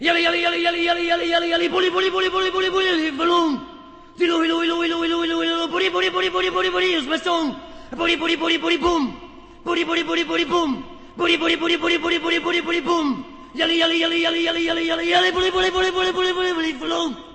Yali yali yali yali yali yali yali yali puli puli puli puli puli puli volum. Dilo hilo hilo hilo hilo hilo hilo puri puri puri puri puri puri spesong. Puri puri puri puri pum. Puri puri puri puri pum. Puri puri puri puri puri puri puri puri pum. Yali yali yali yali yali yali yali yali puli puli puli puli puli puli volum.